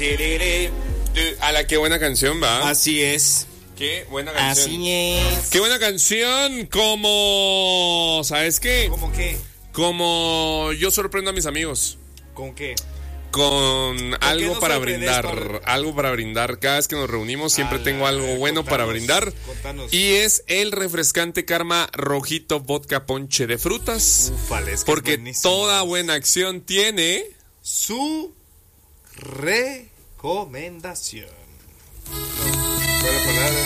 A la qué buena canción, va. Así es. Qué buena canción. Así es. Qué buena canción. Como, ¿sabes qué? ¿Cómo qué? Como yo sorprendo a mis amigos. ¿Con qué? Con algo nos para sorprendes, brindar. Pablo? Algo para brindar. Cada vez que nos reunimos siempre tengo algo bueno para brindar. Contanos. Y es el refrescante Karma Rojito Vodka Ponche de frutas. Ufale, es que Porque es buenísimo. toda buena acción tiene Su recomendación. No, ¿cuál es la palabra?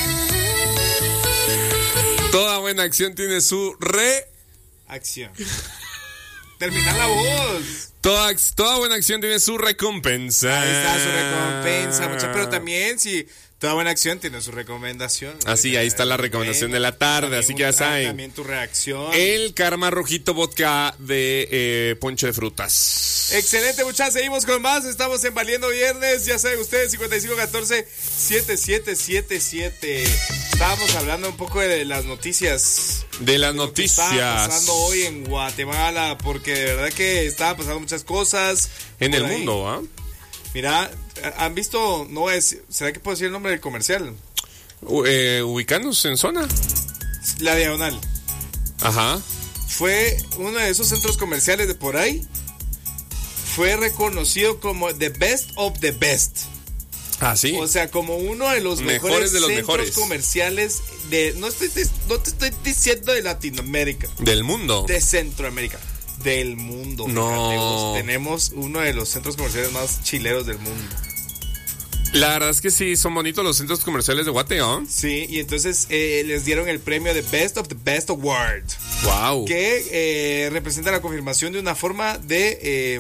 Toda buena acción tiene su Acción. Termina la voz. Toda buena acción tiene su recompensa. Ahí está su recompensa, muchachos. Pero también, si toda buena acción tiene su recomendación. Así, ahí está la recomendación de la tarde, así que ya saben. También tu reacción. El Karma Rojito Vodka de ponche de frutas. Excelente, muchachos. Seguimos con más. Estamos en Valiendo Viernes. Ya saben ustedes, 5514-7777. Estábamos hablando un poco de las noticias. De las Lo que estaba noticias. pasando hoy en Guatemala, porque de verdad que estaban pasando muchas cosas. En por el ahí. mundo, ¿ah? Mira, ¿han visto? No voy a decir, ¿será que puedo decir el nombre del comercial? Ubicándose en zona. La Diagonal. Ajá. Fue uno de esos centros comerciales de por ahí. Fue reconocido como the best of the best. Ah, sí. O sea, como uno de los Mejores mejores de los centros mejores. comerciales de... No te estoy diciendo de Latinoamérica, Del mundo. de Centroamérica, del mundo. No. Fíjate vos, tenemos uno de los centros comerciales más chileros del mundo. La verdad es que sí, son bonitos los centros comerciales de Guate, ¿no? Sí, y entonces les dieron el premio de Best of the Best Award, Wow. que representa la confirmación de una forma de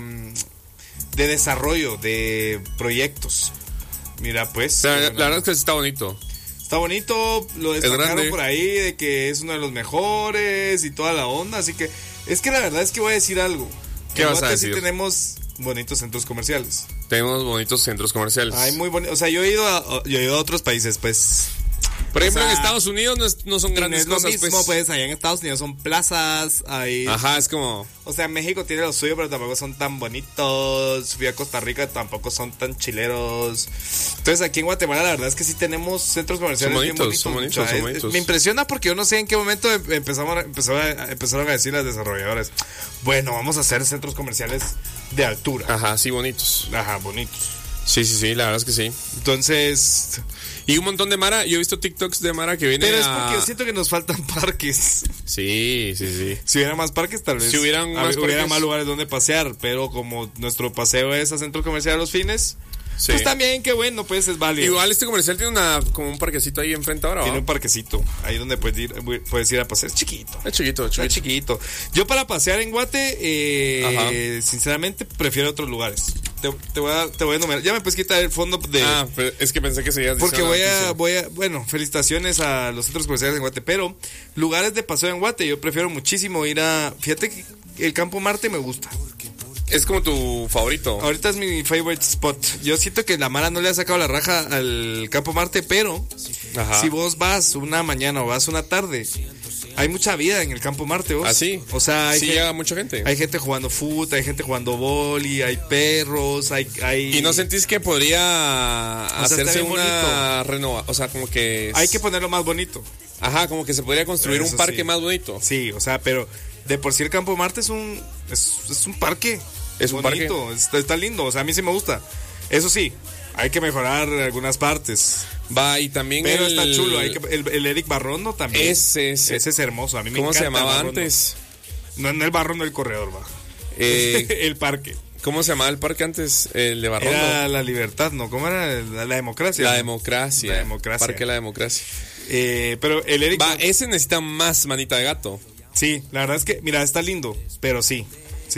desarrollo de proyectos. Mira, pues. La verdad es que sí está bonito. Está bonito, lo grande. destacaron por ahí de que es uno de los mejores y toda la onda, así que es que la verdad es que voy a decir algo. ¿Qué En vas a Guate decir? Sí tenemos bonitos centros comerciales. Tenemos bonitos centros comerciales. Hay muy bonitos, o sea, yo he ido a otros países, pues. Por ejemplo, o sea, en Estados Unidos no son No grandes es lo cosas, mismo, pues allá en Estados Unidos son plazas, hay... Ajá, es como... O sea, México tiene lo suyo, pero tampoco son tan bonitos. Fui a Costa Rica, tampoco son tan chileros. Entonces, aquí en Guatemala, la verdad es que sí tenemos centros comerciales Son bien bonitos, bonitos. son bonitos. Me impresiona porque yo no sé en qué momento empezaron a decir las desarrolladoras: bueno, vamos a hacer centros comerciales de altura. Ajá, sí, bonitos. Ajá, bonitos. Sí, la verdad es que sí. Entonces... Y un montón de Mara, yo he visto TikToks de Mara que viene Pero es a... porque yo siento que nos faltan parques. Sí. Si hubiera más parques, tal vez. Si hubieran más hubiera parques. más lugares donde pasear. Pero como nuestro paseo es a centro comercial a los fines, Sí. pues también, qué bueno, pues es válido. Igual este comercial tiene como un parquecito ahí enfrente ahora, Tiene ¿va? un parquecito ahí donde puedes ir a pasear. Es chiquito. Es chiquito. Está chiquito. Yo para pasear en Guate, sinceramente, prefiero otros lugares. Te voy a enumerar. Ya me puedes quitar el fondo de... Ah, pero es que pensé que seguías Porque diciendo bueno, felicitaciones a los centros comerciales en Guate, pero lugares de paseo en Guate, yo prefiero muchísimo ir fíjate que el Campo Marte me gusta. Es como tu favorito. Ahorita es mi favorite spot. Yo siento que la Mara no le ha sacado la raja al Campo Marte, pero Ajá. si vos vas una mañana o vas una tarde, hay mucha vida en el Campo Marte, vos. ¿Ah, sí? O sea, Sí llega mucha gente. hay gente jugando fútbol, hay gente jugando boli, hay perros, hay... ¿Y no sentís que podría está hacerse bien una renova? O sea, como que... Hay que ponerlo más bonito. Ajá, como que se podría construir Eso un parque sí. más bonito. Sí, o sea, pero de por sí el Campo Marte es un parque. Es un bonito, está lindo, o sea, a mí sí me gusta. Eso sí, hay que mejorar algunas partes. Va, y también Pero está chulo, el Eric Barrondo también. Ese. Ese es hermoso, a mí me ¿Cómo encanta. se llamaba el Barrondo. antes? No el Barrondo del corredor, va. Eh, El parque. ¿Cómo se llamaba el parque antes? El de Barrondo. Era la libertad, ¿no? ¿Cómo era? La democracia. La ¿no? democracia. La democracia. Parque de la democracia. Pero el Eric... Va, ese necesita más manita de gato. Sí, la verdad es que, mira, está lindo, pero sí. Sí.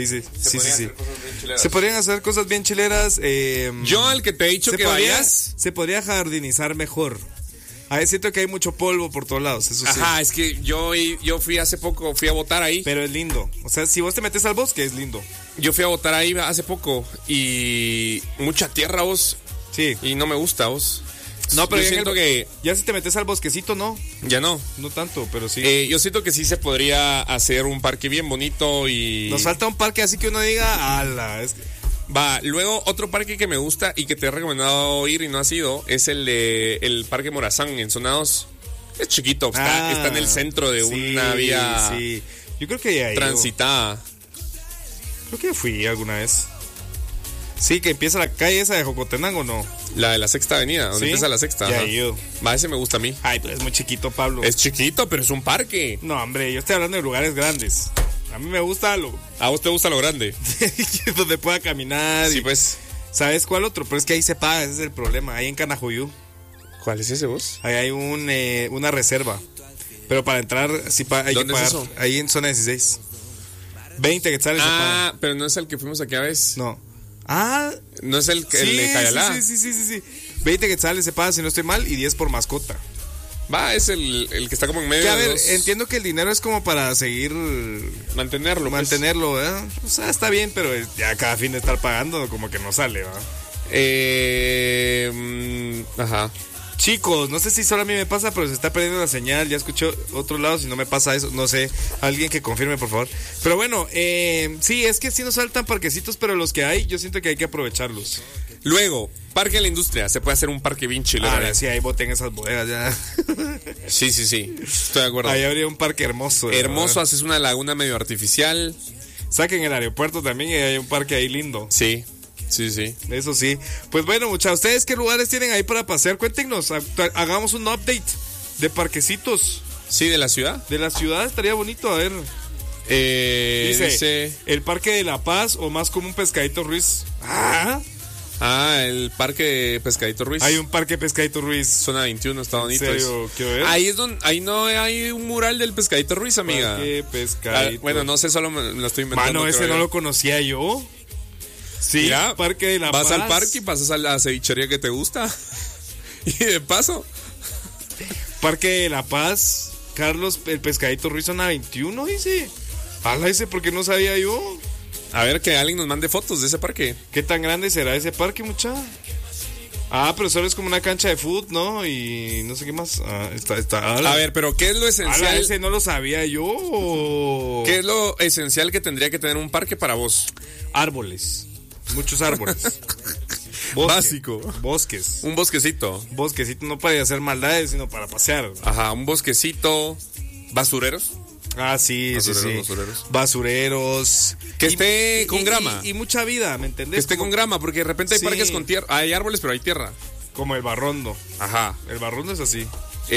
Se podrían hacer cosas bien chileras. Yo al que te he dicho que vayas... Se podría jardinizar mejor. A ver, siento que hay mucho polvo por todos lados, eso sí. Ajá, es que yo fui hace poco, fui a votar ahí. Pero es lindo. O sea, si vos te metes al bosque, es lindo. Yo fui a votar ahí hace poco y mucha tierra, vos. Sí. Y no me gusta, vos. No, pero yo siento que ya si te metes al bosquecito, no. ya no. No tanto, pero sí. Yo siento que sí se podría hacer un parque bien bonito y... Nos falta un parque así que uno diga, ala, Va, luego otro parque que me gusta y que te he recomendado ir y no has ido es el Parque Morazán en Zona 2. Es chiquito, está en el centro de una vía Yo creo que ya transitada. Creo que fui alguna vez. Sí, que empieza la calle esa de Jocotenango, ¿no? La de la Sexta Avenida, donde empieza la Sexta. Ya he ido. Va, ese me gusta a mí. Ay, pues es muy chiquito, Pablo. Es chiquito, pero es un parque. No, hombre, yo estoy hablando de lugares grandes. A mí me gusta ¿A vos te gusta lo grande? donde pueda caminar. Sí, pues. ¿Sabes cuál otro? Pero es que ahí se paga, ese es el problema. Ahí en Canajuyú. ¿Cuál es ese vos? Ahí hay una reserva. Pero para entrar, sí hay que pagar. Es eso? Ahí en zona 16. 20 quetzales se paga. Pero no es el que fuimos aquella vez. No. No es el de Cayalá. Sí. 20 quetzales se paga si no estoy mal y 10 por mascota. Va, es el que está como en medio que, a de ver, dos. entiendo que el dinero es como para seguir mantenerlo, ¿eh? O sea, está bien, pero ya cada fin de estar pagando como que no sale, ¿va? Ajá. Chicos, no sé si solo a mí me pasa, pero se está perdiendo la señal. Ya escucho otro lado, si no me pasa eso, no sé. Alguien que confirme, por favor. Pero bueno, sí, es que sí nos faltan parquecitos, pero los que hay, yo siento que hay que aprovecharlos. Luego, Parque de la Industria. Se puede hacer un parque bien chileno. Sí, ahí boten esas bodegas ya. Sí. Estoy de acuerdo. Ahí habría un parque hermoso. Hermoso, haces una laguna medio artificial. Saquen el aeropuerto también y hay un parque ahí lindo. Sí. Eso sí. Pues bueno, muchachos, ¿ustedes qué lugares tienen ahí para pasear? Cuéntenos, hagamos un update de parquecitos. Sí, de la ciudad. De la ciudad estaría bonito, a ver. Dice, el Parque de la Paz o más como un Pescadito Ruiz. El Parque Pescadito Ruiz. Hay un Parque Pescadito Ruiz. Zona 21, está bonito. ¿En serio? Quiero ver. Ahí no hay un mural del Pescadito Ruiz, amiga. Parque Pescadito. Bueno, no sé, solo me lo estoy inventando. Mano, ese no lo conocía yo. Sí, mira, Parque de la Paz. Vas al parque y pasas a la cevichería que te gusta. Y de paso. Parque de la Paz, Carlos, el Pescadito Ruiz, zona 21, dice. Ese porque no sabía yo. A ver, que alguien nos mande fotos de ese parque. ¿Qué tan grande será ese parque, mucha? Pero solo es como una cancha de fútbol, ¿no? Y no sé qué más. A ver, pero ¿qué es lo esencial? Ese no lo sabía yo. ¿Qué es lo esencial que tendría que tener un parque para vos? Árboles. Muchos árboles. Básico. Bosques. Un bosquecito. Bosquecito no para hacer maldades, sino para pasear. Ajá, un bosquecito. ¿Basureros? Sí. Basureros. Basureros. Que esté con grama. Y mucha vida, ¿me entendés? Que esté con grama, porque de repente hay parques con tierra. Hay árboles, pero hay tierra. Como el Barrondo. Ajá. El Barrondo es así.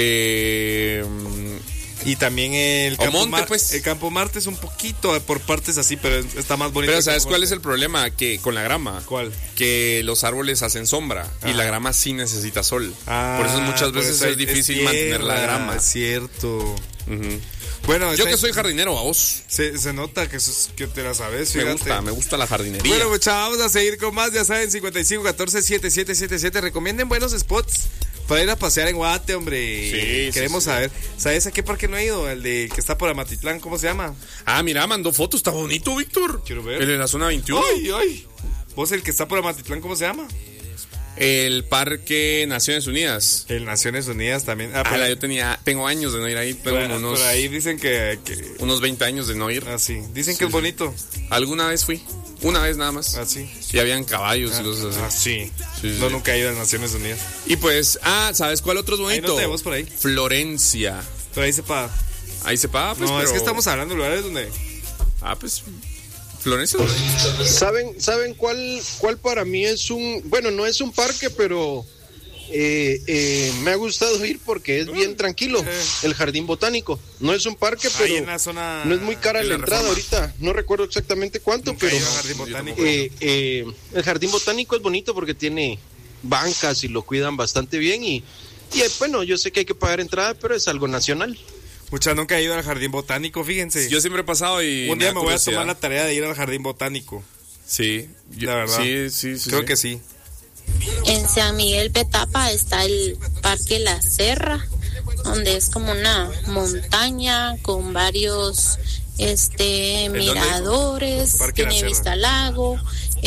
Y también el Campo Marte, pues. El Campo Marte es un poquito por partes así, pero está más bonito. Pero ¿sabes cuál es el problema? Que con la grama. ¿Cuál? Que los árboles hacen sombra y la grama sí necesita sol. Por eso muchas veces es difícil mantener la grama. Es cierto. Bueno, yo que soy jardinero, a vos. Se nota que te la sabes, fíjate. Me gusta la jardinería. Bueno, pues vamos a seguir con más, ya saben, 55 14 7777. Recomienden buenos spots para ir a pasear en Guate, hombre. Sí, queremos saber. ¿Sabes a qué parque no he ido? El de que está por Amatitlán, ¿cómo se llama? Mira, mandó fotos, está bonito, Víctor. Quiero ver. El de la zona 21. Ay. ¿Vos el que está por Amatitlán, cómo se llama? El Parque Naciones Unidas. El Naciones Unidas también. Yo tengo años de no ir ahí, pero por ahí dicen que unos 20 años de no ir. Sí. Dicen que es bonito. Alguna vez fui. Una vez nada más. Sí. Y habían caballos y cosas así. Sí. No, nunca he ido a las Naciones Unidas. Y pues, ¿sabes cuál otro es bonito? Ahí no tenemos por ahí. Florencia. Pero ahí se paga. Ahí se paga, pues. No, es que estamos hablando de lugares donde. Pues. Florencia. ¿Saben cuál para mí es no es un parque, pero me ha gustado ir porque es bien tranquilo? El Jardín Botánico. No es un parque, pero en la zona no es muy cara la entrada ahorita. No recuerdo exactamente cuánto, pero el Jardín Botánico es bonito porque tiene bancas y lo cuidan bastante bien y bueno, yo sé que hay que pagar entrada, pero es algo nacional. Mucha, nunca he ido al Jardín Botánico, fíjense. Yo siempre he pasado y un día me voy a tomar la tarea de ir al Jardín Botánico. Sí, la verdad. Sí. Creo que sí. En San Miguel Petapa está el Parque La Serra, donde es como una montaña con varios miradores, tiene vista al lago,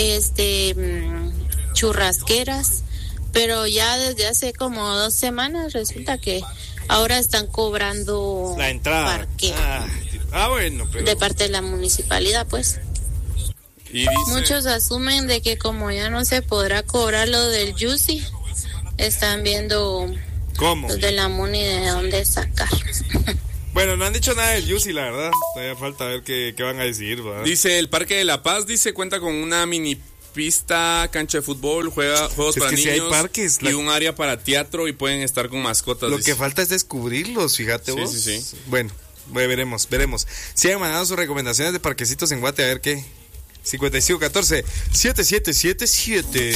churrasqueras, pero ya desde hace como 2 semanas resulta que ahora están cobrando la entrada. Parque. Bueno, pero de parte de la municipalidad, pues. Y dice, muchos asumen de que como ya no se podrá cobrar lo del Juicy, están viendo ¿Cómo? los de la MUNI de dónde sacar. Bueno, no han dicho nada del Juicy, la verdad. Todavía falta ver qué van a decir, ¿verdad? dice el Parque de la Paz, dice, cuenta con una mini pista, cancha de fútbol, juegos para niños, si hay parques, y un área para teatro, y pueden estar con mascotas. Lo dice. que falta es descubrirlos, fíjate vos. Sí. Bueno, veremos. Sigan mandando sus recomendaciones de parquecitos en Guate, a ver qué. 5514-7777